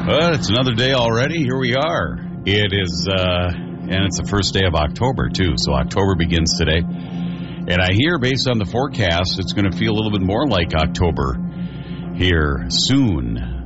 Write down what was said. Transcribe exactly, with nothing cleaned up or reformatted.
Well, it's another day already. Here we are. It is, uh, and it's the first day of October, too. So October begins today. And I hear, based on the forecast, it's going to feel a little bit more like October here soon.